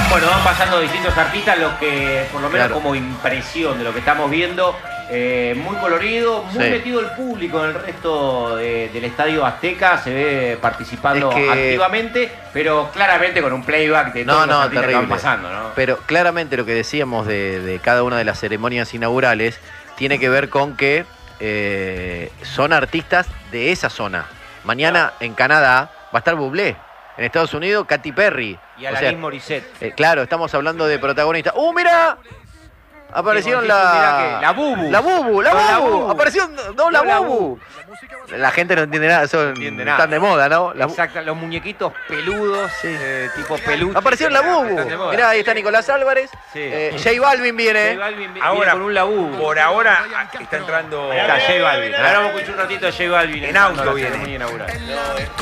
Bueno, van pasando distintos artistas, lo que, por lo menos como impresión de lo que estamos viendo, muy colorido, muy metido el público en el resto del Estadio Azteca, se ve participando activamente, pero claramente con un playback de todos los artistas que van pasando, ¿no? Pero claramente lo que decíamos de cada una de las ceremonias inaugurales tiene que ver con que son artistas de esa zona. Mañana en Canadá va a estar Bublé. En Estados Unidos, Katy Perry. Y Alanis Morissette. Claro, estamos hablando de protagonistas. ¡Mira! Aparecieron la Bubu. La Bubu. Apareció la Bubu. La gente no entiende nada, están de moda, ¿no? Exacto, los muñequitos peludos, tipo peluche. Aparecieron la Bubu. Mirá, ahí está Nicolás Álvarez. J Balvin viene. Ahora con un Labubu. Por ahora está entrando. Está J Balvin. Ahora vamos a escuchar un ratito a J Balvin. En auto viene.